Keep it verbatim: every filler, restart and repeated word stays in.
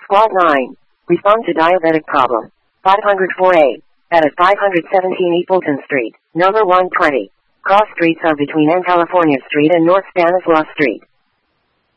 Squad nine. Respond to diabetic problem. five oh four A. That is five seventeen East Fulton Street, number one twenty. Cross streets are between N California Street and North Stanislaus Street.